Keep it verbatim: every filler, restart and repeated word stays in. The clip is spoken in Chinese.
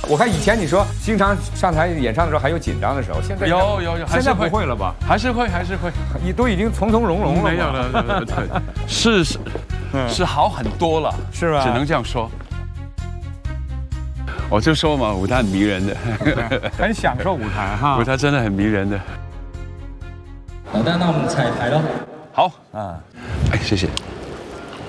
我看以前你说经常上台演唱的时候还有紧张的时候，现在有有有， 现在不会了吧？ 还是会还是会， 你都已经从从容容了。 没有了，对对对，是是是好很多了， 是吧？ 只能这样说。我就说嘛，舞台很迷人的， 很享受舞台哈。 舞台真的很迷人的。 好的，那我们彩排喽。 好， 啊， 哎，谢谢。